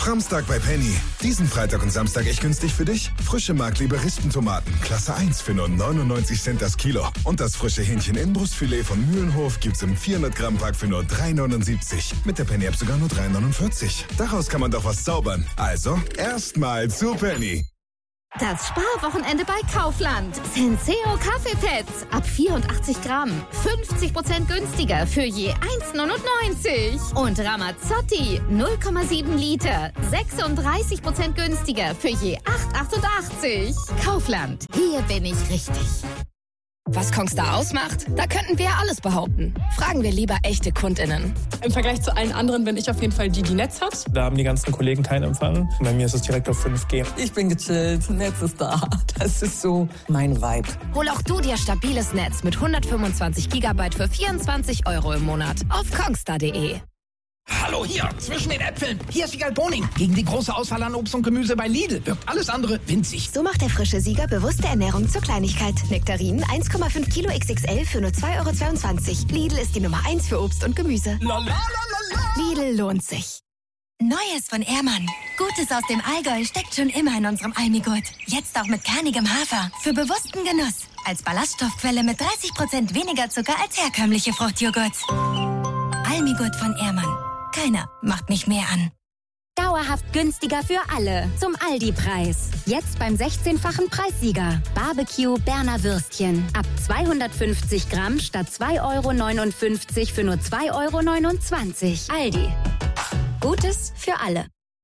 Samstag bei Penny. Diesen Freitag und Samstag echt günstig für dich. Frische Markleber Rispentomaten, Klasse 1 für nur 99 Cent das Kilo. Und das frische Hähnchen Inbrustfilet von Mühlenhof gibt's im 400 Gramm Pack für nur 3,79. Mit der Penny-App sogar nur 3,49. Daraus kann man doch was zaubern. Also, erstmal zu Penny. Das Sparwochenende bei Kaufland. Senseo Kaffeepads ab 84 Gramm. 50% günstiger für je 1,99. Und Ramazzotti 0,7 Liter. 36% günstiger für je 8,88. Kaufland. Hier bin ich richtig. Was Kongstar ausmacht? Da könnten wir alles behaupten. Fragen wir lieber echte KundInnen. Im Vergleich zu allen anderen bin ich auf jeden Fall die Netz hat. Da haben die ganzen Kollegen keinen Empfang. Bei mir ist es direkt auf 5G. Ich bin gechillt, Netz ist da. Das ist so mein Vibe. Hol auch du dir stabiles Netz mit 125 GB für 24 € im Monat auf kongstar.de. Hallo hier, zwischen den Äpfeln. Hier ist Wiegald Boning. Gegen die große Auswahl an Obst und Gemüse bei Lidl wirkt alles andere winzig. So macht der frische Sieger bewusste Ernährung zur Kleinigkeit. Nektarinen 1,5 Kilo XXL für nur 2,22 €. Lidl ist die Nummer 1 für Obst und Gemüse. Lidl lohnt sich. Neues von Ehrmann. Gutes aus dem Allgäu steckt schon immer in unserem Almigurt. Jetzt auch mit kernigem Hafer. Für bewussten Genuss. Als Ballaststoffquelle mit 30% weniger Zucker als herkömmliche Fruchtjoghurts. Almigurt von Ehrmann. Keiner macht mich mehr an. Dauerhaft günstiger für alle. Zum Aldi-Preis. Jetzt beim 16-fachen Preissieger. Barbecue Berner Würstchen. Ab 250 Gramm statt 2,59 € für nur 2,29 €. Aldi. Gutes für alle.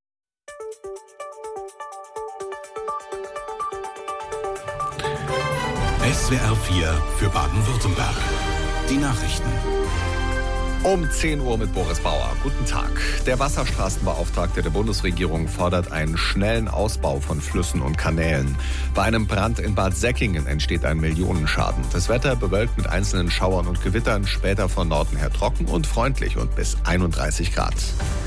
SWR 4 für Baden-Württemberg. Die Nachrichten. Um 10 Uhr mit Boris Bauer. Guten Tag. Der Wasserstraßenbeauftragte der Bundesregierung fordert einen schnellen Ausbau von Flüssen und Kanälen. Bei einem Brand in Bad Säckingen entsteht ein Millionenschaden. Das Wetter bewölkt mit einzelnen Schauern und Gewittern, später von Norden her trocken und freundlich und bis 31 Grad.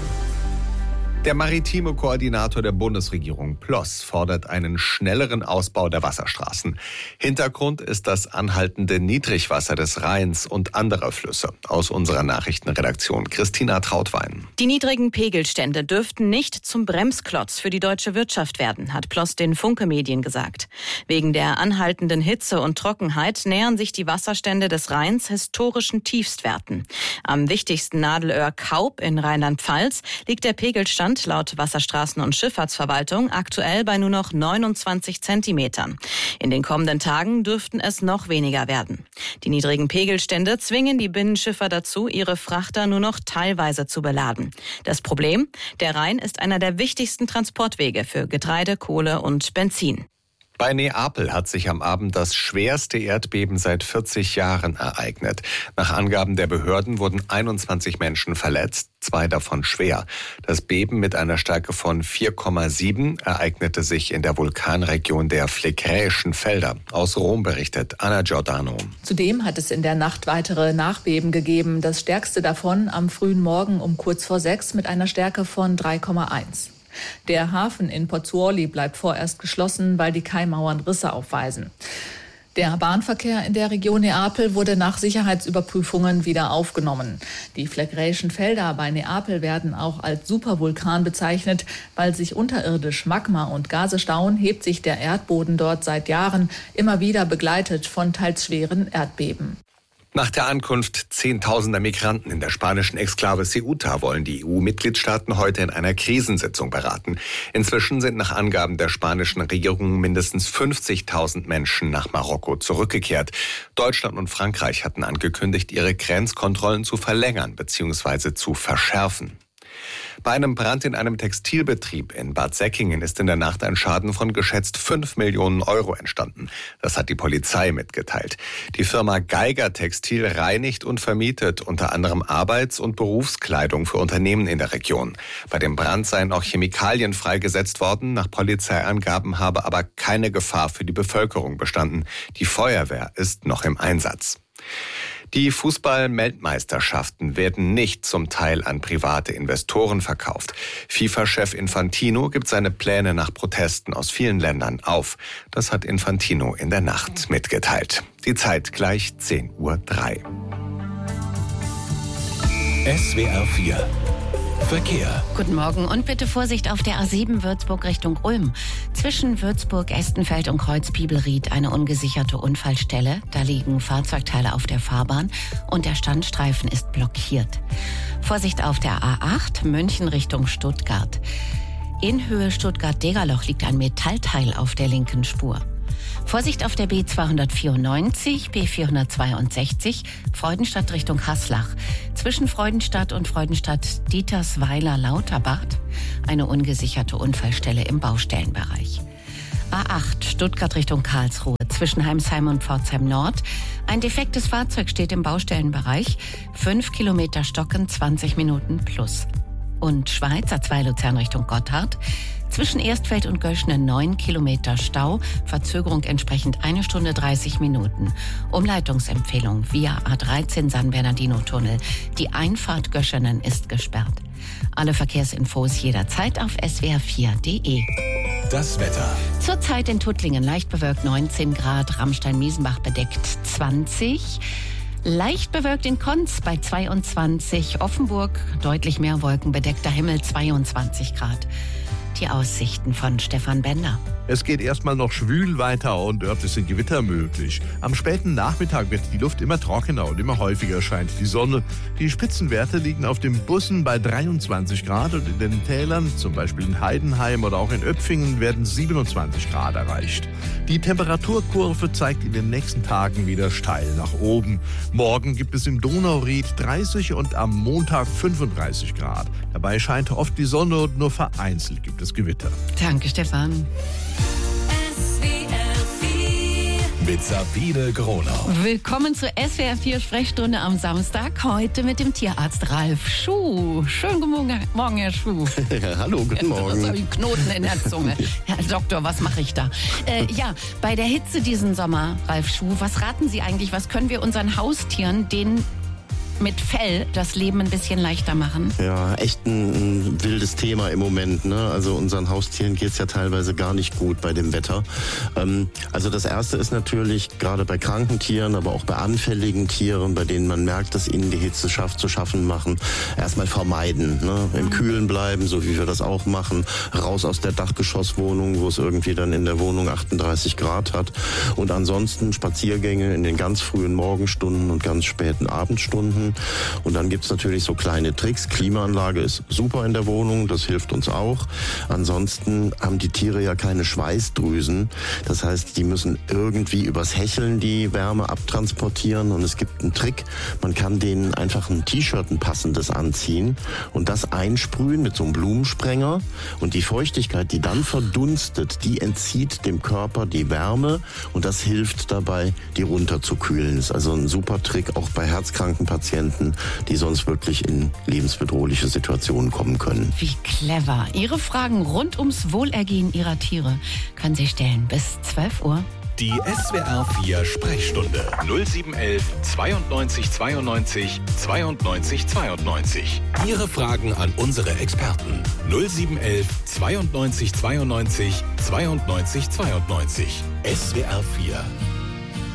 Der maritime Koordinator der Bundesregierung, Ploss, fordert einen schnelleren Ausbau der Wasserstraßen. Hintergrund ist das anhaltende Niedrigwasser des Rheins und anderer Flüsse. Aus unserer Nachrichtenredaktion Christina Trautwein. Die niedrigen Pegelstände dürften nicht zum Bremsklotz für die deutsche Wirtschaft werden, hat Ploss den Funke-Medien gesagt. Wegen der anhaltenden Hitze und Trockenheit nähern sich die Wasserstände des Rheins historischen Tiefstwerten. Am wichtigsten Nadelöhr Kaub in Rheinland-Pfalz liegt der Pegelstand laut Wasserstraßen- und Schifffahrtsverwaltung aktuell bei nur noch 29 Zentimetern. In den kommenden Tagen dürften es noch weniger werden. Die niedrigen Pegelstände zwingen die Binnenschiffer dazu, ihre Frachter nur noch teilweise zu beladen. Das Problem? Der Rhein ist einer der wichtigsten Transportwege für Getreide, Kohle und Benzin. Bei Neapel hat sich am Abend das schwerste Erdbeben seit 40 Jahren ereignet. Nach Angaben der Behörden wurden 21 Menschen verletzt, 2 davon schwer. Das Beben mit einer Stärke von 4,7 ereignete sich in der Vulkanregion der Flegräischen Felder. Aus Rom berichtet Anna Giordano. Zudem hat es in der Nacht weitere Nachbeben gegeben. Das stärkste davon am frühen Morgen um kurz vor 6 mit einer Stärke von 3,1. Der Hafen in Pozzuoli bleibt vorerst geschlossen, weil die Kaimauern Risse aufweisen. Der Bahnverkehr in der Region Neapel wurde nach Sicherheitsüberprüfungen wieder aufgenommen. Die Flegräischen Felder bei Neapel werden auch als Supervulkan bezeichnet. Weil sich unterirdisch Magma und Gase stauen, hebt sich der Erdboden dort seit Jahren, immer wieder begleitet von teils schweren Erdbeben. Nach der Ankunft zehntausender Migranten in der spanischen Exklave Ceuta wollen die EU-Mitgliedstaaten heute in einer Krisensitzung beraten. Inzwischen sind nach Angaben der spanischen Regierung mindestens 50.000 Menschen nach Marokko zurückgekehrt. Deutschland und Frankreich hatten angekündigt, ihre Grenzkontrollen zu verlängern bzw. zu verschärfen. Bei einem Brand in einem Textilbetrieb in Bad Säckingen ist in der Nacht ein Schaden von geschätzt 5 Millionen € entstanden. Das hat die Polizei mitgeteilt. Die Firma Geiger Textil reinigt und vermietet unter anderem Arbeits- und Berufskleidung für Unternehmen in der Region. Bei dem Brand seien auch Chemikalien freigesetzt worden. Nach Polizeiangaben habe aber keine Gefahr für die Bevölkerung bestanden. Die Feuerwehr ist noch im Einsatz. Die Fußball-Weltmeisterschaften werden nicht zum Teil an private Investoren verkauft. FIFA-Chef Infantino gibt seine Pläne nach Protesten aus vielen Ländern auf. Das hat Infantino in der Nacht mitgeteilt. Die Zeit gleich 10:03 Uhr. SWR 4 Verkehr. Guten Morgen und bitte Vorsicht auf der A7 Würzburg Richtung Ulm. Zwischen Würzburg, Estenfeld und Kreuz-Biebelried eine ungesicherte Unfallstelle. Da liegen Fahrzeugteile auf der Fahrbahn und der Standstreifen ist blockiert. Vorsicht auf der A8 München Richtung Stuttgart. In Höhe Stuttgart-Degerloch liegt ein Metallteil auf der linken Spur. Vorsicht auf der B294, B462, Freudenstadt Richtung Haslach. Zwischen Freudenstadt und Freudenstadt-Dietersweiler-Lauterbach eine ungesicherte Unfallstelle im Baustellenbereich. A8 Stuttgart Richtung Karlsruhe. Zwischen Heimsheim und Pforzheim Nord. Ein defektes Fahrzeug steht im Baustellenbereich. 5 Kilometer Stocken, 20 Minuten plus. Und Schweiz, A2 Luzern Richtung Gotthard. Zwischen Erstfeld und Göschne 9 Kilometer Stau, Verzögerung entsprechend 1 Stunde 30 Minuten. Umleitungsempfehlung via A13 San Bernardino-Tunnel. Die Einfahrt Göschenen ist gesperrt. Alle Verkehrsinfos jederzeit auf swr4.de. Das Wetter. Zurzeit in Tuttlingen leicht bewölkt 19 Grad, Ramstein-Miesenbach bedeckt 20. Leicht bewölkt in Konz bei 22, Offenburg deutlich mehr Wolken, bedeckter Himmel 22 Grad. Die Aussichten von Stefan Bender. Es geht erstmal noch schwül weiter und örtlich sind Gewitter möglich. Am späten Nachmittag wird die Luft immer trockener und immer häufiger scheint die Sonne. Die Spitzenwerte liegen auf den Bussen bei 23 Grad und in den Tälern, zum Beispiel in Heidenheim oder auch in Öpfingen, werden 27 Grad erreicht. Die Temperaturkurve zeigt in den nächsten Tagen wieder steil nach oben. Morgen gibt es im Donauried 30 und am Montag 35 Grad. Dabei scheint oft die Sonne und nur vereinzelt gibt es Gewitter. Danke, Stefan. Mit Sabine Gronau. Willkommen zur SWR4 Sprechstunde am Samstag. Heute mit dem Tierarzt Ralf Schuh. Schönen guten Morgen, Herr Schuh. Hallo, guten Morgen. Das habe ich Knoten in der Zunge. Herr Doktor, was mache ich da? Bei der Hitze diesen Sommer, Ralf Schuh, was raten Sie eigentlich? Was können wir unseren Haustieren, denen mit Fell das Leben ein bisschen leichter machen? Ja, echt ein wildes Thema im Moment, ne? Also unseren Haustieren geht's ja teilweise gar nicht gut bei dem Wetter. Also das Erste ist natürlich, gerade bei kranken Tieren, aber auch bei anfälligen Tieren, bei denen man merkt, dass ihnen die Hitze zu schaffen machen, erstmal vermeiden, ne? Im Kühlen bleiben, so wie wir das auch machen, raus aus der Dachgeschosswohnung, wo es irgendwie dann in der Wohnung 38 Grad hat, und ansonsten Spaziergänge in den ganz frühen Morgenstunden und ganz späten Abendstunden. Und dann gibt's natürlich so kleine Tricks. Klimaanlage ist super in der Wohnung, das hilft uns auch. Ansonsten haben die Tiere ja keine Schweißdrüsen. Das heißt, die müssen irgendwie übers Hecheln die Wärme abtransportieren. Und es gibt einen Trick, man kann denen einfach ein T-Shirt, ein passendes anziehen und das einsprühen mit so einem Blumensprenger. Und die Feuchtigkeit, die dann verdunstet, die entzieht dem Körper die Wärme und das hilft dabei, die runterzukühlen. Ist also ein super Trick, auch bei herzkranken Patienten, die sonst wirklich in lebensbedrohliche Situationen kommen können. Wie clever. Ihre Fragen rund ums Wohlergehen Ihrer Tiere können Sie stellen bis 12 Uhr. Die SWR4 Sprechstunde 0711 92 92 92 92. Ihre Fragen an unsere Experten 0711 92 92 92 92. SWR4